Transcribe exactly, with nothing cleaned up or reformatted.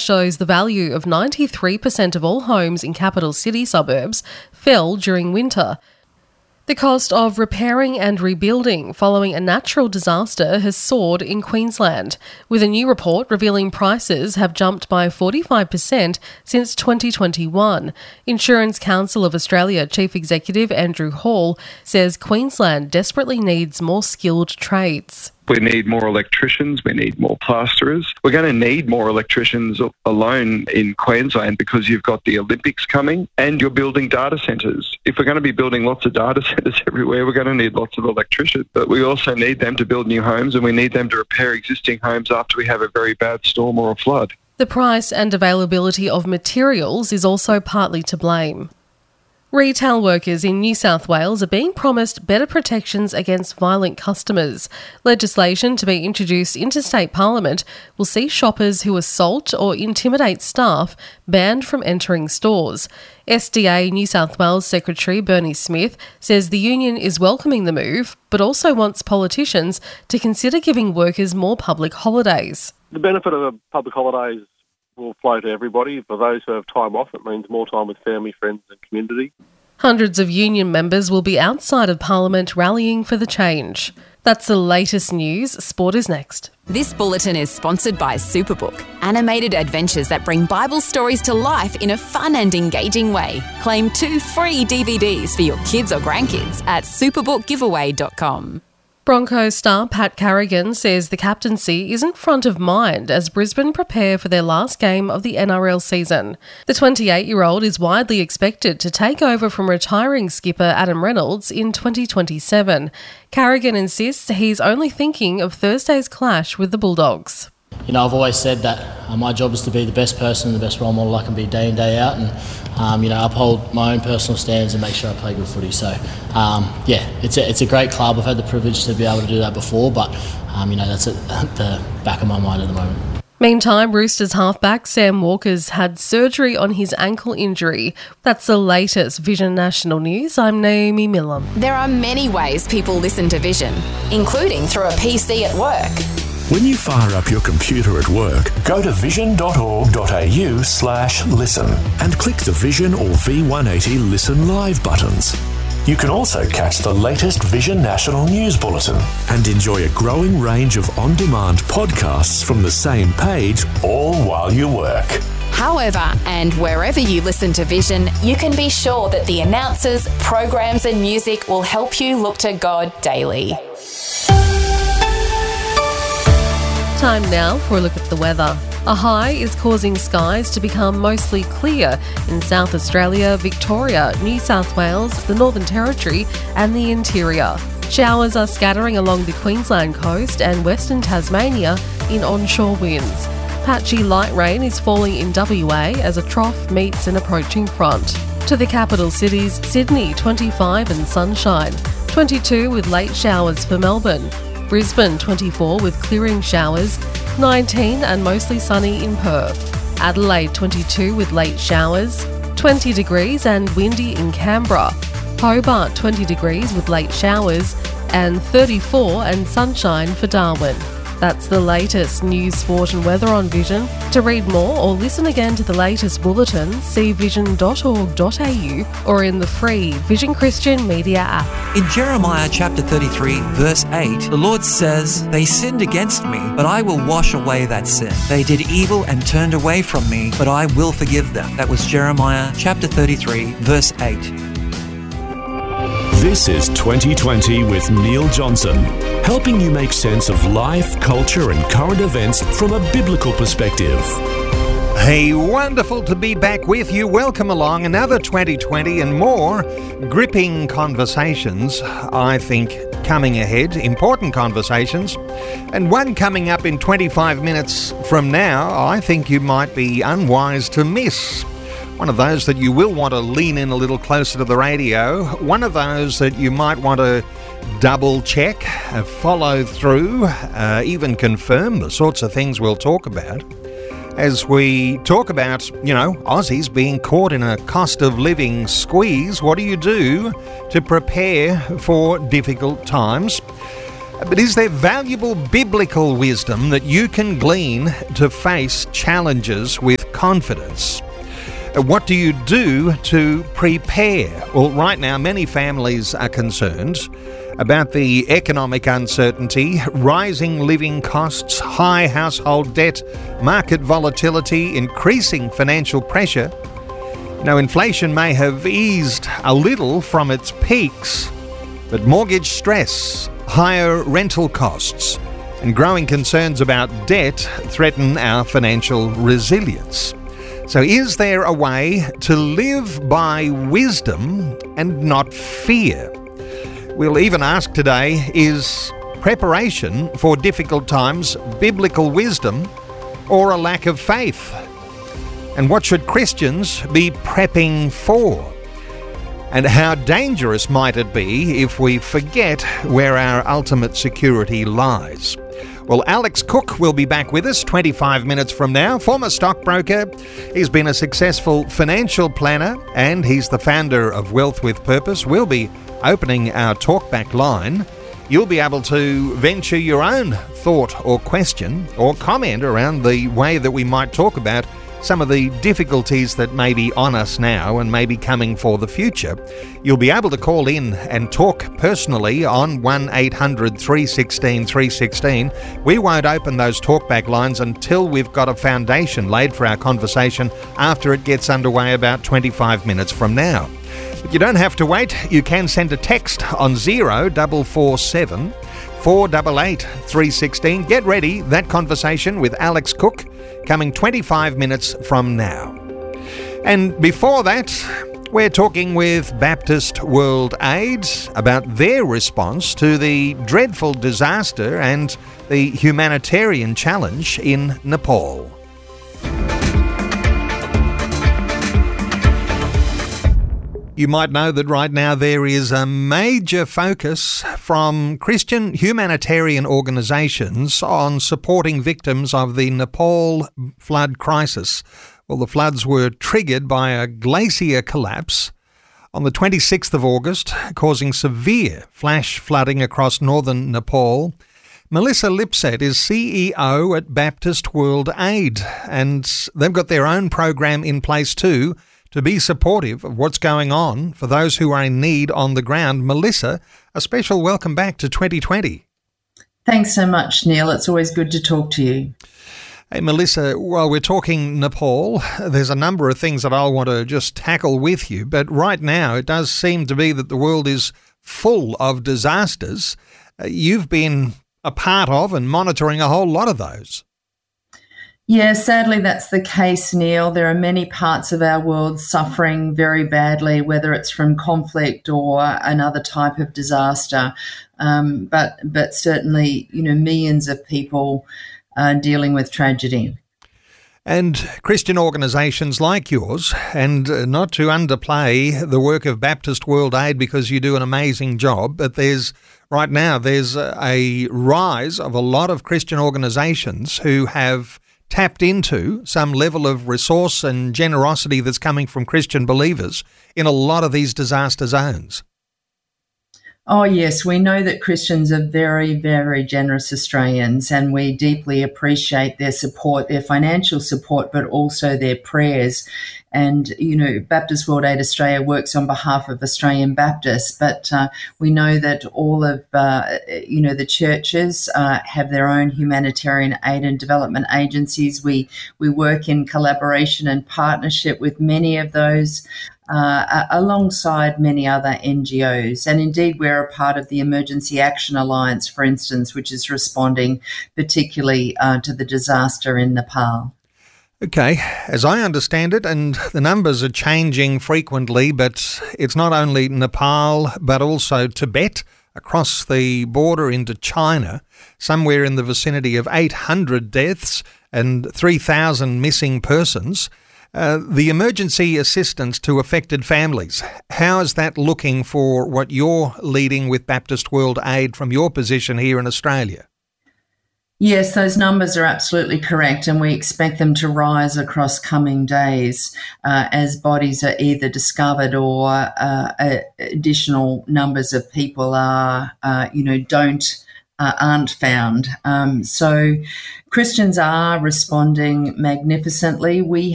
shows the value of ninety-three percent of all homes in capital city suburbs fell during winter. The cost of repairing and rebuilding following a natural disaster has soared in Queensland, with a new report revealing prices have jumped by forty-five percent since twenty twenty-one. Insurance Council of Australia Chief Executive Andrew Hall says Queensland desperately needs more skilled trades. We need more electricians, we need more plasterers. We're going to need more electricians alone in Queensland because you've got the Olympics coming and you're building data centres. If we're going to be building lots of data centres everywhere, we're going to need lots of electricians. But we also need them to build new homes, and we need them to repair existing homes after we have a very bad storm or a flood. The price and availability of materials is also partly to blame. Retail workers in New South Wales are being promised better protections against violent customers. Legislation to be introduced into state parliament will see shoppers who assault or intimidate staff banned from entering stores. S D A New South Wales Secretary Bernie Smith says the union is welcoming the move, but also wants politicians to consider giving workers more public holidays. The benefit of a public holiday will flow to everybody. For those who have time off, it means more time with family, friends and community. Hundreds of union members will be outside of Parliament rallying for the change. That's the latest news. Sport is next. This bulletin is sponsored by Superbook, animated adventures that bring Bible stories to life in a fun and engaging way. Claim two free D V Ds for your kids or grandkids at superbook giveaway dot com. Broncos star Pat Carrigan says the captaincy isn't front of mind as Brisbane prepare for their last game of the N R L season. The twenty-eight-year-old is widely expected to take over from retiring skipper Adam Reynolds in twenty twenty-seven. Carrigan insists he's only thinking of Thursday's clash with the Bulldogs. You know, I've always said that uh, my job is to be the best person and the best role model I can be day in, day out, and um, you know, uphold my own personal standards and make sure I play good footy. So, um, yeah, it's a, it's a great club. I've had the privilege to be able to do that before, but um, you know, that's at the back of my mind at the moment. Meantime, Roosters halfback Sam Walker's had surgery on his ankle injury. That's the latest Vision National News. I'm Naomi Millam. There are many ways people listen to Vision, including through a P C at work. When you fire up your computer at work, go to vision dot org dot a u slash listen and click the Vision or V one eighty Listen Live buttons. You can also catch the latest Vision National News Bulletin and enjoy a growing range of on-demand podcasts from the same page, all while you work. However, and wherever you listen to Vision, you can be sure that the announcers, programs and music will help you look to God daily. Time now for a look at the weather. A high is causing skies to become mostly clear in South Australia, Victoria, New South Wales, the Northern Territory and the interior. Showers are scattering along the Queensland coast and Western Tasmania in onshore winds. Patchy light rain is falling in W A as a trough meets an approaching front. To the capital cities, Sydney twenty-five and sunshine, twenty-two with late showers for Melbourne. Brisbane twenty-four with clearing showers, nineteen and mostly sunny in Perth. Adelaide twenty-two with late showers, twenty degrees and windy in Canberra. Hobart twenty degrees with late showers and thirty-four and sunshine for Darwin. That's the latest news, sport and weather on Vision. To read more or listen again to the latest bulletin, see vision dot org dot a u or in the free Vision Christian Media app. In Jeremiah chapter thirty-three, verse eight, the Lord says, "They sinned against me, but I will wash away that sin. They did evil and turned away from me, but I will forgive them." That was Jeremiah chapter thirty-three, verse eight. This is twenty twenty with Neil Johnson, helping you make sense of life, culture and current events from a biblical perspective. Hey, wonderful to be back with you. Welcome along. Another twenty twenty and more gripping conversations, I think, coming ahead. Important conversations. And one coming up in twenty-five minutes from now, I think you might be unwise to miss. One of those that you will want to lean in a little closer to the radio. One of those that you might want to double check, uh, follow through, uh, even confirm the sorts of things we'll talk about. As we talk about, you know, Aussies being caught in a cost of living squeeze, what do you do to prepare for difficult times? But is there valuable biblical wisdom that you can glean to face challenges with confidence. Uh, What do you do to prepare? Well, right now, many families are concerned about the economic uncertainty, rising living costs, high household debt, market volatility, increasing financial pressure. Now, inflation may have eased a little from its peaks, but mortgage stress, higher rental costs, and growing concerns about debt threaten our financial resilience. So is there a way to live by wisdom and not fear? We'll even ask today, is preparation for difficult times biblical wisdom or a lack of faith? And what should Christians be prepping for? And how dangerous might it be if we forget where our ultimate security lies? Well, Alex Cook will be back with us twenty-five minutes from now. Former stockbroker, he's been a successful financial planner, and he's the founder of Wealth with Purpose. We'll be opening our talkback line. You'll be able to venture your own thought or question or comment around the way that we might talk about some of the difficulties that may be on us now and may be coming for the future. You'll be able to call in and talk personally on one eight hundred three one six three one six. We won't open those talkback lines until we've got a foundation laid for our conversation after it gets underway about twenty-five minutes from now. But you don't have to wait. You can send a text on zero four four seven four eight eight three one six. Get ready, that conversation with Alex Cook coming twenty-five minutes from now. And before that, we're talking with Baptist World Aid about their response to the dreadful disaster and the humanitarian challenge in Nepal. You might know that right now there is a major focus from Christian humanitarian organisations on supporting victims of the Nepal flood crisis. Well, the floods were triggered by a glacier collapse on the twenty-sixth of August, causing severe flash flooding across northern Nepal. Melissa Lipset is C E O at Baptist World Aid, and they've got their own program in place too, to be supportive of what's going on for those who are in need on the ground. Melissa, a special welcome back to twenty twenty. Thanks so much, Neil. It's always good to talk to you. Hey, Melissa, while we're talking Nepal, there's a number of things that I'll want to just tackle with you. But right now, it does seem to be that the world is full of disasters. Uh, you've been a part of and monitoring a whole lot of those. Yeah, sadly that's the case, Neil. There are many parts of our world suffering very badly, whether it's from conflict or another type of disaster. Um, but but certainly, you know, millions of people are dealing with tragedy. And Christian organisations like yours, and not to underplay the work of Baptist World Aid because you do an amazing job, but there's right now there's a rise of a lot of Christian organisations who have tapped into some level of resource and generosity that's coming from Christian believers in a lot of these disaster zones. Oh, yes, we know that Christians are very, very generous Australians, and we deeply appreciate their support, their financial support, but also their prayers. And, you know, Baptist World Aid Australia works on behalf of Australian Baptists, but uh, we know that all of, uh, you know, the churches uh, have their own humanitarian aid and development agencies. We, we work in collaboration and partnership with many of those, Uh, alongside many other N G Os. And indeed, we're a part of the Emergency Action Alliance, for instance, which is responding particularly uh, to the disaster in Nepal. Okay, as I understand it, and the numbers are changing frequently, but it's not only Nepal, but also Tibet, across the border into China, somewhere in the vicinity of eight hundred deaths and three thousand missing persons. Uh, the emergency assistance to affected families, how is that looking for what you're leading with Baptist World Aid from your position here in Australia? Yes, those numbers are absolutely correct, and we expect them to rise across coming days uh, as bodies are either discovered or uh, additional numbers of people are, uh, you know, don't Uh, aren't found. Um, so Christians are responding magnificently. We